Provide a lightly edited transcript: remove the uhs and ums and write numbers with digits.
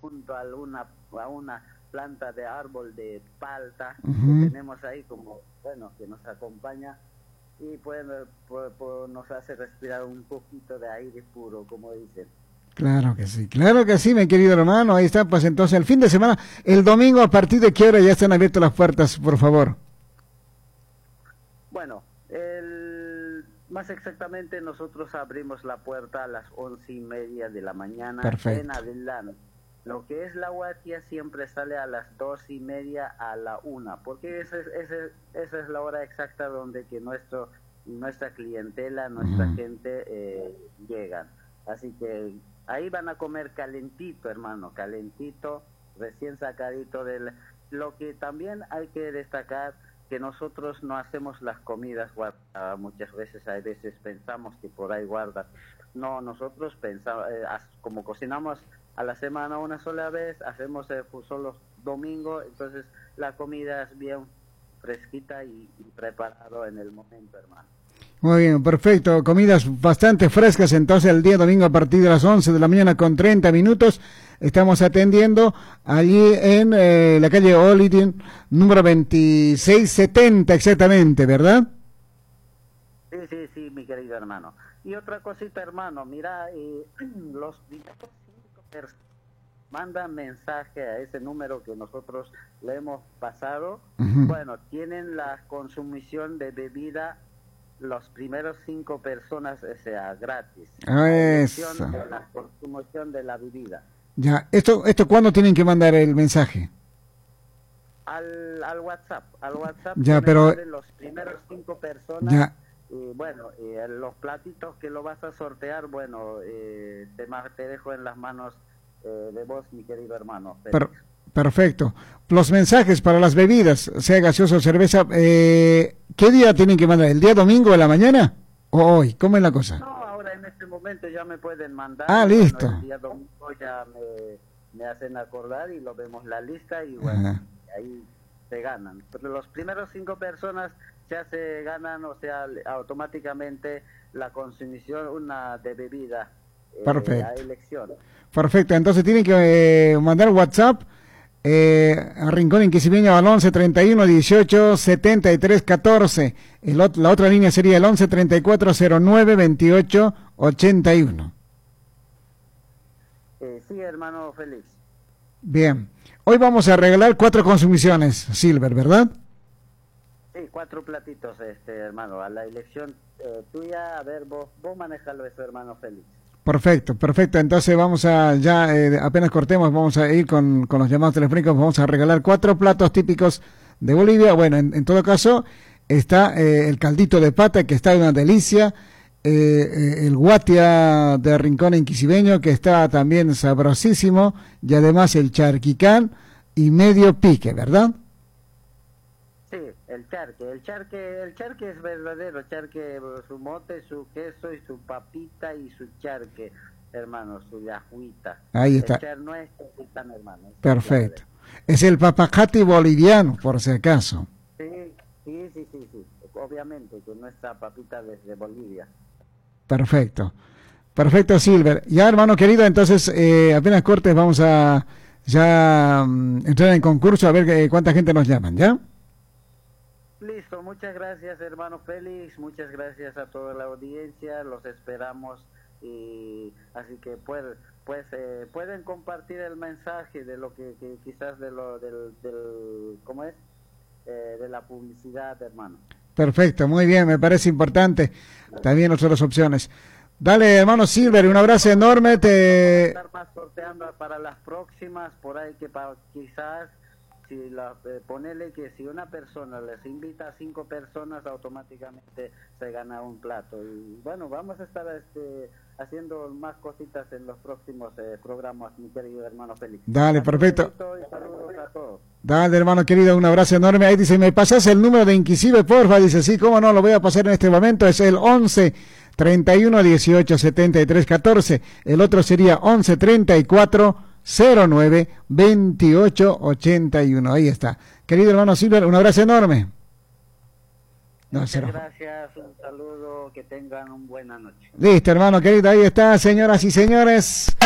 junto a una planta de árbol de palta Ujú. que tenemos ahí como, bueno, que nos acompaña y pues, nos hace respirar un poquito de aire puro, como dicen. Claro que sí, mi querido hermano, ahí está, pues entonces el fin de semana, el domingo, ¿a partir de qué hora ya están abiertas las puertas, por favor? Bueno, más exactamente nosotros abrimos la puerta a las 11:30 de la mañana en Perfecto. adelante. Lo que es la guardia siempre sale a las 2:30 a la 1, porque esa es la hora exacta donde que nuestra clientela, nuestra Ujú. gente llegan. Así que ahí van a comer calentito, hermano, calentito, recién sacadito del... Lo que también hay que destacar que nosotros no hacemos las comidas guardadas, muchas veces, hay veces pensamos que por ahí guardan. No, nosotros pensamos, como cocinamos a la semana una sola vez, hacemos solo domingo, entonces la comida es bien fresquita y preparado en el momento, hermano. Muy bien, perfecto. Comidas bastante frescas, entonces el día domingo a partir de las 11 de la mañana con 30 minutos estamos atendiendo allí en la calle Olitin, número 2670 exactamente, ¿verdad? Sí, sí, sí, mi querido hermano. Y otra cosita, hermano, mira, los primeros 5 personas mandan mensaje a ese número que nosotros le hemos pasado. Ujú. Bueno, tienen la consumición de bebida los primeros 5 personas, o sea, gratis. A elección Eso. de la consumición de la bebida. Ya, esto ¿cuándo tienen que mandar el mensaje? Al WhatsApp que Ya, me pero manden los primeros 5 personas. ya, Y bueno, los platitos que lo vas a sortear, bueno, te dejo en las manos de vos, mi querido hermano per- Félix. perfecto. Los mensajes para las bebidas, sea gaseosa o cerveza, ¿qué día tienen que mandar? ¿El día domingo de la mañana? ¿O hoy? ¿Cómo es la cosa? No, ahora en este momento ya me pueden mandar Ah, y bueno, listo. el día domingo ya me hacen acordar y lo vemos la lista y bueno, Ajá. ahí se ganan. Pero los primeros 5 personas ya se ganan, o sea, automáticamente la consumición una de bebida a Perfecto. elección. Perfecto, entonces tienen que mandar WhatsApp a Rincón Inquisimeño al 11 31 18 73 14. La otra línea sería el 11 34 09 28 81. Sí, hermano Félix. Bien, hoy vamos a regalar 4 consumiciones Silver, ¿verdad? Sí, 4 platitos, hermano, a la elección tuya. A ver, vos manejalo eso, hermano Félix. Perfecto, perfecto. Entonces vamos a, ya apenas cortemos, vamos a ir con los llamados telefónicos, vamos a regalar 4 platos típicos de Bolivia. Bueno, en todo caso, está el caldito de pata, que está una delicia, el guatia de Rincón Inquisibeño, que está también sabrosísimo, y además el charquicán y medio pique, ¿verdad? Sí, el charque es verdadero, charque, su mote, su queso y su papita y su charque, hermano, su yajuita. Ahí El está, char no es tan, hermano, es perfecto. Es el papacati boliviano, por si acaso. sí, sí, sí, sí, sí, obviamente, que nuestra papita desde Bolivia. Perfecto. Perfecto, Silver. Ya, hermano querido, entonces apenas cortes vamos a ya entrar en concurso a ver cuánta gente nos llaman, ¿ya? Listo, muchas gracias, hermano Félix, muchas gracias a toda la audiencia, los esperamos y así que pueden compartir el mensaje de lo que quizás de lo del ¿cómo es? De la publicidad, hermano. Perfecto, muy bien, me parece importante. También otras opciones. Dale, hermano Silver, un abrazo enorme. Vamos a estar más sorteando para las próximas, por ahí que quizás si ponele que si una persona les invita a 5 personas, automáticamente se gana un plato. Y bueno, vamos a estar haciendo más cositas en los próximos programas, mi querido hermano Félix. Dale, perfecto. Y saludos a todos. Dale, hermano querido, un abrazo enorme. Ahí dice, ¿me pasas el número de Inquisive, porfa? Dice, sí, cómo no, lo voy a pasar en este momento. Es el 11 31 18 73 14. El otro sería 11 34 09 28 81. Ahí está. Querido hermano Silver, un abrazo enorme. No, Muchas gracias, un saludo, que tengan una buena noche. Listo, hermano querido, ahí está, señoras y señores.